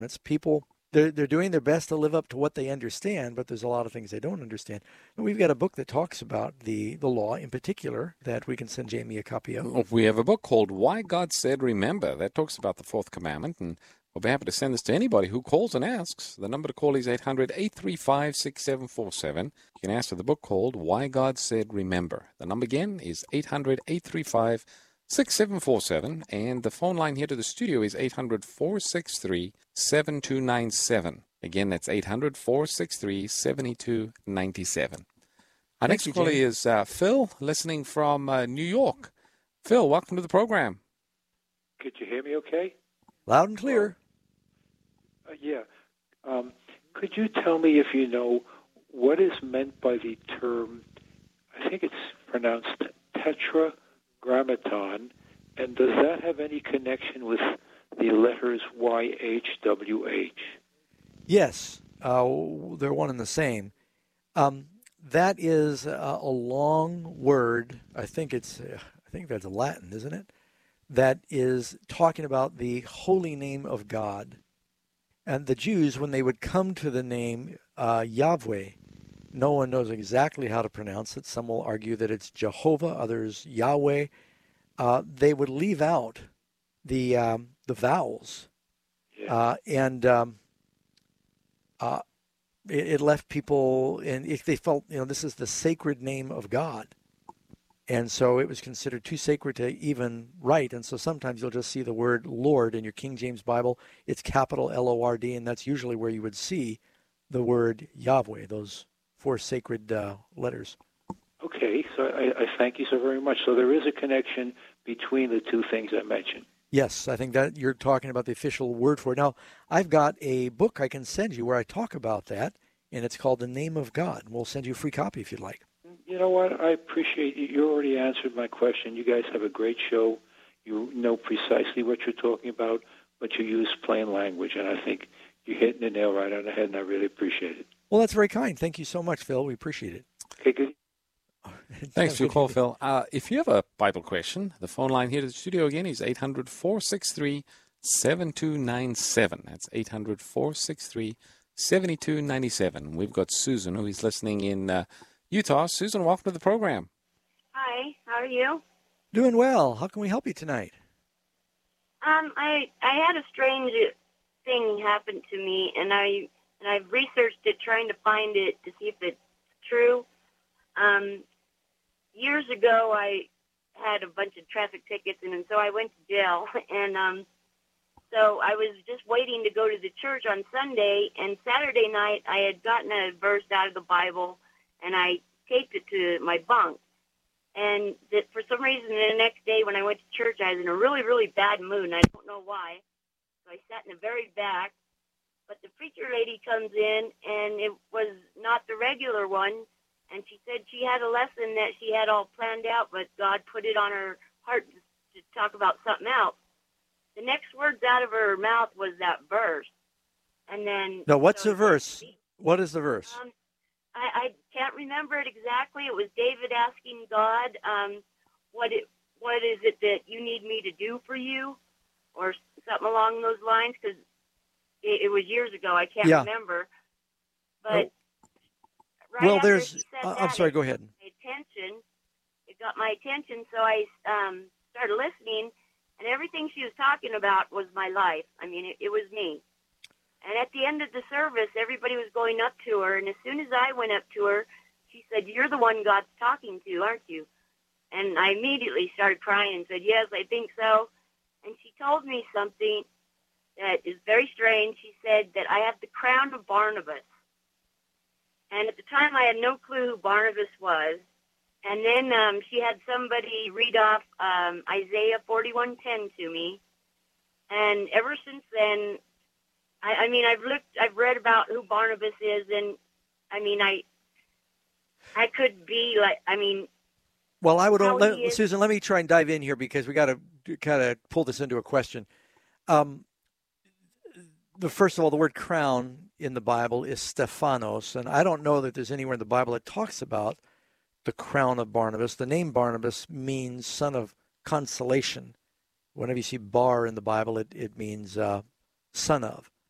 It's people, they're doing their best to live up to what they understand, but there's a lot of things they don't understand. And we've got a book that talks about the law in particular that we can send Jamie a copy of. We have a book called Why God Said Remember that talks about the fourth commandment, and we'll be happy to send this to anybody who calls and asks. The number to call is 800-835-6747. You can ask for the book called Why God Said Remember. The number again is 800-835-6747, and the phone line here to the studio is 800-463-7297. Again, that's 800-463-7297. Our next caller is Phil, listening from New York. Phil, welcome to the program. Could you hear me okay? Loud and clear. Yeah. Could you tell me if you know what is meant by the term, I think it's pronounced tetragrammaton, and does that have any connection with the letters YHWH? Yes, they're one and the same. That is a long word. I think that's Latin, isn't it? That is talking about the holy name of God. And the Jews, when they would come to the name Yahweh, no one knows exactly how to pronounce it. Some will argue that it's Jehovah, others Yahweh. They would leave out the vowels, it left people, and if they felt, this is the sacred name of God. And so it was considered too sacred to even write. And so sometimes you'll just see the word Lord in your King James Bible. It's capital Lord, and that's usually where you would see the word Yahweh, those four sacred letters. Okay, so I thank you so very much. So there is a connection between the two things I mentioned. Yes, I think that you're talking about the official word for it. Now, I've got a book I can send you where I talk about that, and it's called The Name of God. We'll send you a free copy if you'd like. You know what? I appreciate you. You already answered my question. You guys have a great show. You know precisely what you're talking about, but you use plain language, and I think you're hitting the nail right on the head, and I really appreciate it. Well, that's very kind. Thank you so much, Phil. We appreciate it. Okay, good. Thanks for your call, Phil. If you have a Bible question, the phone line here to the studio again is 800-463-7297. That's 800-463-7297. We've got Susan, who is listening in Utah. Susan, welcome to the program. Hi, how are you? Doing well. How can we help you tonight? I had a strange thing happen to me, and I've researched it, trying to find it to see if it's true. Years ago, I had a bunch of traffic tickets, and so I went to jail. And so I was just waiting to go to the church on Sunday, and Saturday night I had gotten a verse out of the Bible, and I taped it to my bunk. And that for some reason, the next day when I went to church, I was in a really, really bad mood, and I don't know why. So I sat in the very back. But the preacher lady comes in, and it was not the regular one. And she said she had a lesson that she had all planned out, but God put it on her heart to talk about something else. The next words out of her mouth was that verse. And then... Now, what's the verse? What is the verse? I can't remember it exactly. It was David asking God, what is it that you need me to do for you? Or something along those lines, because it was years ago. I can't remember. But... Right, well, there's... I'm sorry, go ahead. It got my attention, so I started listening, and everything she was talking about was my life. I mean, it was me. And at the end of the service, everybody was going up to her, and as soon as I went up to her, she said, "You're the one God's talking to, aren't you?" And I immediately started crying and said, "Yes, I think so." And she told me something that is very strange. She said that I have the crown of Barnabas. And at the time, I had no clue who Barnabas was. And then she had somebody read off Isaiah 41:10 to me. And ever since then, I've read about who Barnabas is, and I could be like, Well, I would, Susan, let me try and dive in here because we got to kind of pull this into a question. First of all, the word crown in the Bible is Stephanos, and I don't know that there's anywhere in the Bible that talks about the crown of Barnabas. The name Barnabas means son of consolation. Whenever you see bar in the Bible, it means son of.